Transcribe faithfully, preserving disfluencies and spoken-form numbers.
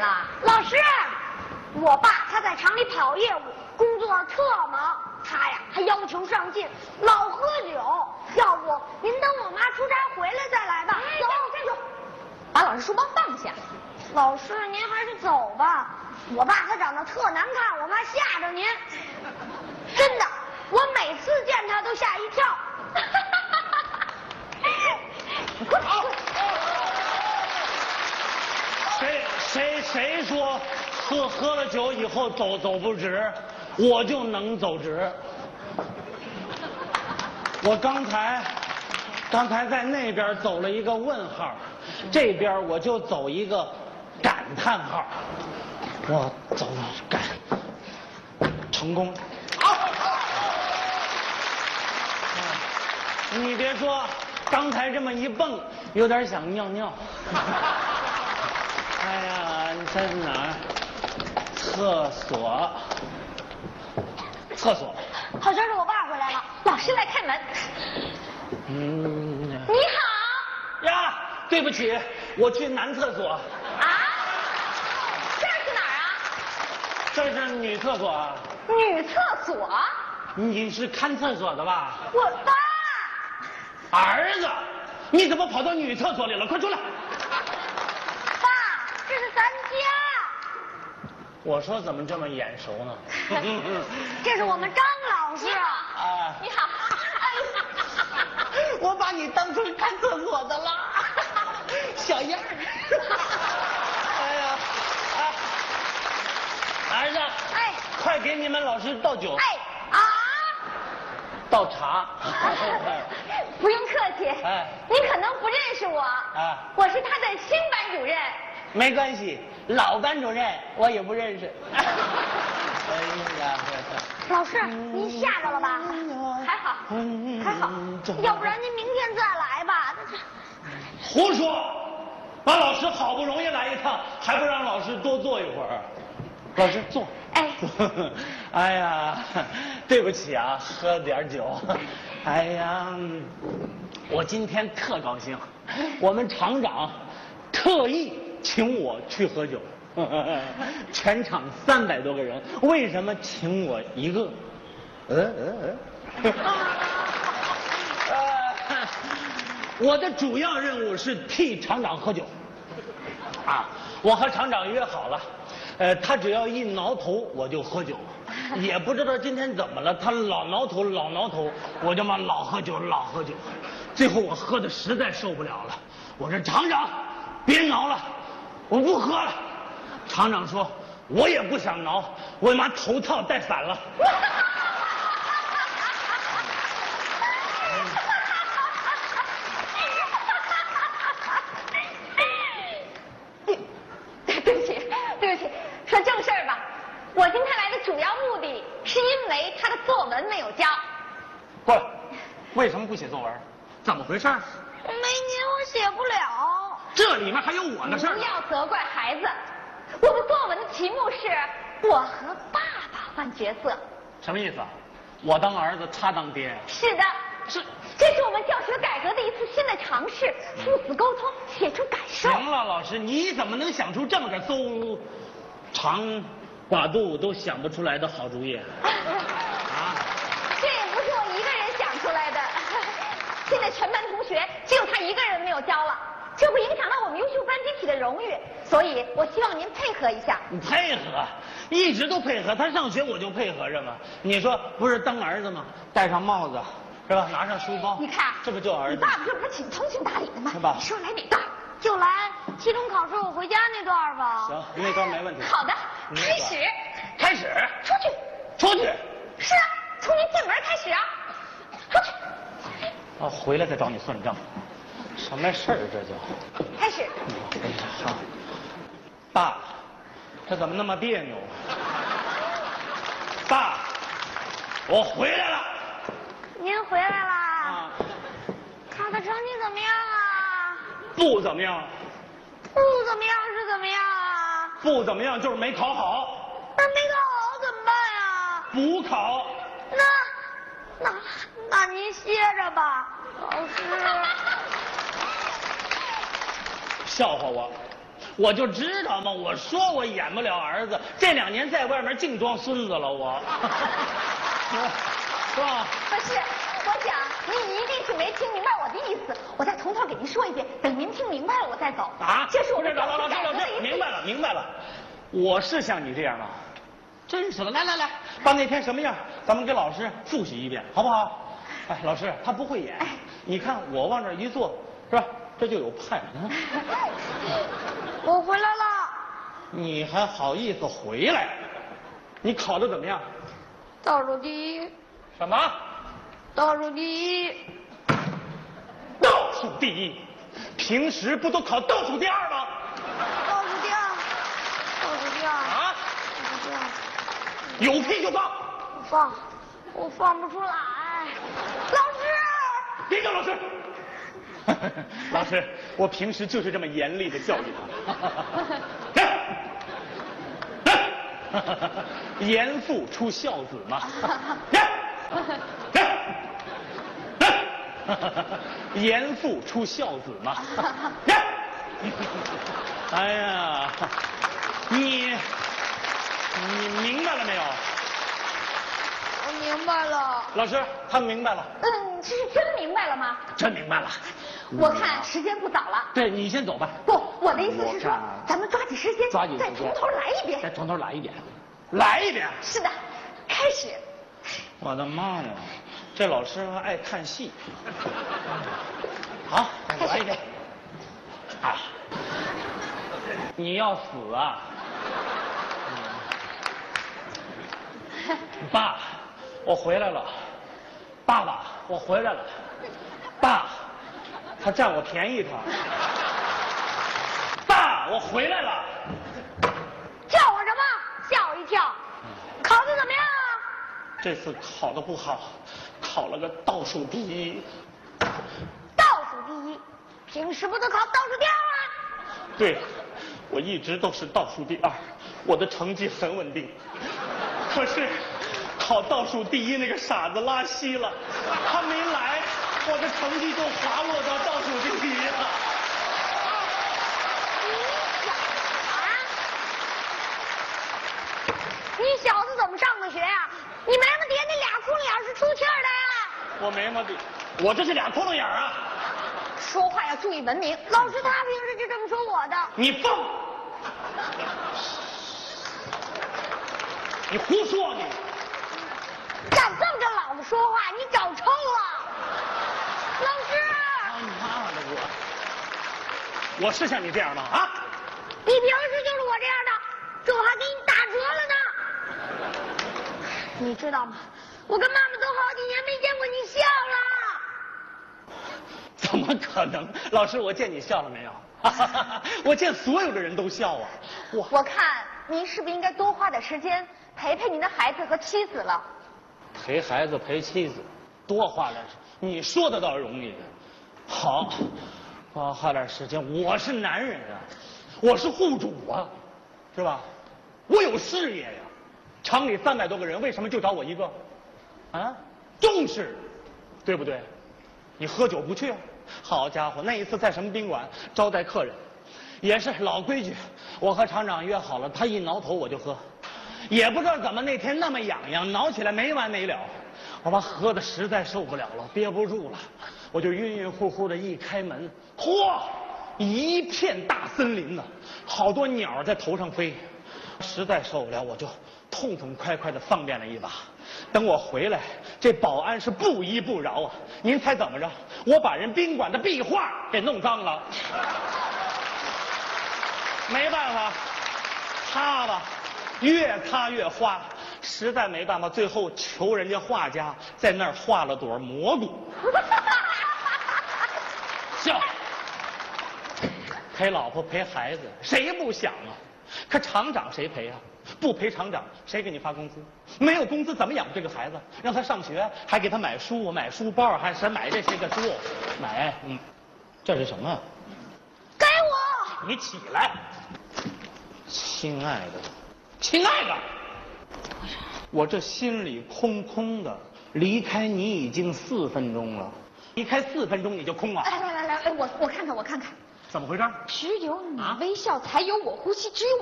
了？ 老师，我爸他在厂里跑业务，工作特忙，他呀还要求上进，老喝酒。要不您等我妈出差回来再来吧。 哎， 走， 站住！把老师书包放下。 老师您还是走吧。我爸他长得特难看，我怕吓着您。真的，我每次见他都吓一跳。快快！ 谁谁谁说喝喝了酒以后走走不直，我就能走直。我刚才刚才在那边走了一个问号，这边我就走一个感叹号。我走感成功。好，你别说，刚才这么一蹦，有点想尿尿。哎呀，你在哪儿？厕所。厕所。 好像是我爸回来了， 老师来开门。 嗯。 你好。 呀，对不起，我去男厕所。 啊？这是哪儿啊？ 这是女厕所啊。 女厕所？ 你是看厕所的吧？ 我爸。 儿子，你怎么跑到女厕所里了？快出来！ 爸，这是咱家。 我说怎么这么眼熟呢？ 这是我们张老师啊。 啊， 你好。 我把你当成看厕所的了，小样儿。哎呀，啊，儿子， 哎， 快给你们老师倒酒。 哎啊！ 倒茶。 不用客气。 哎， 您可能不认识我。 啊， 我是他的新班主任。 没关系，老班主任我也不认识。哎呀， 老师，您吓着了吧？ 还好，还好。 要不然您明天再来吧。 胡说！把老师好不容易来一趟，还不让老师多坐一会儿？老师坐。 哎。 哎呀，对不起啊，喝点酒。哎呀，我今天特高兴，我们厂长特意请我去喝酒。全场三百多个人，为什么请我一个？嗯嗯嗯。呃，我的主要任务是替厂长喝酒。啊，我和厂长约好了，呃，他只要一挠头我就喝酒，也不知道今天怎么了，他老挠头老挠头，我就嘛老喝酒老喝酒，最后我喝的实在受不了了，我说厂长别挠了，我不喝了。厂长说我也不想挠，我把头套戴反了。 对不起，对不起，说正事儿吧。我今天来的主要目的是因为他的作文没有交。 过来，为什么不写作文？怎么回事？ 没您我写不了。 这里面还有我的事儿。 不要责怪孩子。我的作文的题目是我和爸爸换角色。 什么意思啊？我当儿子，他当爹。 是的， 是。 这是我们教学改革的一次新的尝试，父子沟通，写出感受。 行了，老师，你怎么能想出这么个馊长寡肚都想不出来的好主意？啊？ 这也不是我一个人想出来的，现在全班同学只有他一个人没有交了，这会影响到我们优秀班集体的荣誉，所以我希望您配合一下。 你配合，一直都配合，他上学我就配合着嘛。你说不是当儿子吗？戴上帽子，是吧？拿上书包， 你看， 这不就儿子？ 你爸爸这不是挺通情达理的吗？ 是吧？ 你说来哪段？ 就来期中考试我回家那段吧。 行，那段没问题。 好的，开始。 开始。 出去。 出去。 是啊，从您进门开始啊。出去。 啊，回来再找你算账。什么事儿这就？ 开始。 好。爸，这怎么那么别扭？爸，我回来了。 您回来啦？ 啊。 考的成绩怎么样啊？ 不怎么样。 不怎么样是怎么样啊？ 不怎么样就是没考好。 那没考好怎么办呀？ 补考。 那那那您歇着吧，老师。 笑话我， 我就知道嘛，我说我演不了儿子，这两年在外面净装孙子了，我，是吧？ 不是，我想您一定是没听明白我的意思，我再从头给您说一遍，等您听明白了我再走。 啊， 这是我的老老老师老师，明白了明白了，我是像你这样吗？真是的，来来来，把那天什么样，咱们给老师复习一遍，好不好？哎，老师他不会演，你看我往这一坐，是吧？这就有派。 我回来了。 你还好意思回来？你考的怎么样？ 倒数第一。 什么？ 倒数第一。 倒数第一？平时不都考倒数第二吗？ 倒数第二。倒数第二。 啊？ 倒数第二。 有屁就放。 放，我放不出来。老师。 别叫老师。老师，我平时就是这么严厉的教育他。严父出孝子嘛。严父出孝子嘛。哎呀，你你明白了没有？ 我明白了。 老师，他们明白了。 嗯，这是真明白了吗？ 真明白了。 我看时间不早了。 对，你先走吧。 不，我的意思是说我看， 咱们抓紧时间， 抓紧时间再从头来一遍。 再从头来一遍，来一遍。 是的，开始。 我的妈呀，这老师还爱看戏。好，再来一遍。啊，你要死啊！嗯、爸，我回来了。爸爸，我回来了。爸，他占我便宜他。爸，我回来了。 叫我什么？吓我一跳。考的怎么样啊？ 这次考的不好，考了个倒数第一。 倒数第一，平时不都考倒数第二吗？ 对，我一直都是倒数第二，我的成绩很稳定。可是考倒数第一那个傻子拉稀了，他没来，我的成绩就滑落到倒数第一了。 你小子怎么上的学啊？你没么爹那俩窟窿眼是出气儿的呀？ 我没么的，我这是俩窟窿眼啊！ 说话要注意文明。 老师他平时就这么说我的。 你放！你胡说你！ 敢这么跟老子说话，你找抽了！老师， 他妈的我！我是像你这样吗？啊！ 你平时就是我这样的，这我还给你打折了呢。你知道吗？我跟妈妈都好几年没见过你笑了。 怎么可能？老师，我见你笑了没有？我见所有的人都笑啊！ 我我看您是不是应该多花点时间陪陪您的孩子和妻子了？ 陪孩子陪妻子，多花点时间，你说的倒容易。好，多花点时间。我是男人啊，我是户主啊，是吧？我有事业呀。厂里三百多个人，为什么就找我一个？啊，重视，对不对？你喝酒不去啊？好家伙，那一次在什么宾馆招待客人，也是老规矩，我和厂长约好了，他一挠头我就喝，也不知道怎么那天那么痒痒，挠起来没完没了，我把喝的实在受不了了，憋不住了，我就晕晕乎乎的一开门，嚯，一片大森林呢，好多鸟在头上飞，实在受不了，我就痛痛快快的方便了一把。等我回来，这保安是不依不饶啊！您猜怎么着？我把人宾馆的壁画给弄脏了。没办法，擦吧，越擦越花，实在没办法，最后求人家画家在那儿画了朵蘑菇。笑，陪老婆陪孩子，谁不想啊？可厂长谁陪啊？不陪厂长，谁给你发工资？没有工资怎么养这个孩子？让他上学，还给他买书、买书包，还是买这些个书，买，嗯，这是什么？ 给我！ 你起来，亲爱的，亲爱的，我这心里空空的，离开你已经四分钟了，离开四分钟你就空了。 来来来来，我我看看我看看， 怎么回事？ 只有你微笑，才有我呼吸；只有